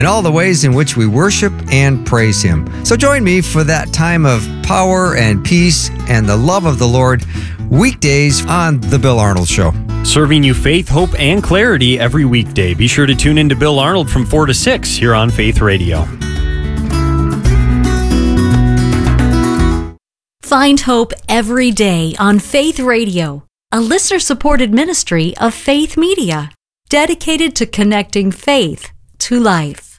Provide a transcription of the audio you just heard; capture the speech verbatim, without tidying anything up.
and all the ways in which we worship and praise Him. So join me for that time of power and peace and the love of the Lord, weekdays on The Bill Arnold Show. Serving you faith, hope, and clarity every weekday. Be sure to tune in to Bill Arnold from four to six here on Faith Radio. Find hope every day on Faith Radio, a listener-supported ministry of Faith Media, dedicated to connecting faith to life.